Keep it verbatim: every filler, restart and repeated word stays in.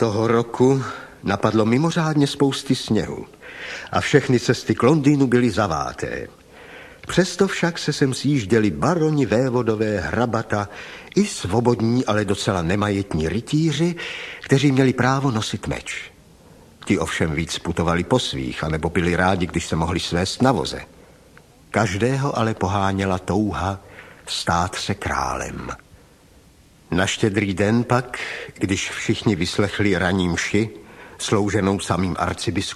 Toho roku napadlo mimořádně spousty sněhu a všechny cesty k Londýnu byly zaváté. Přesto však se sem sjížděli baroni, vévodové, hrabata i svobodní, ale docela nemajetní rytíři, kteří měli právo nosit meč. Ti ovšem víc putovali po svých, anebo byli rádi, když se mohli svést na voze. Každého ale poháněla touha stát se králem. Na Štědrý den pak, když všichni vyslechli ranní mši, slouženou samým arcibiskupem,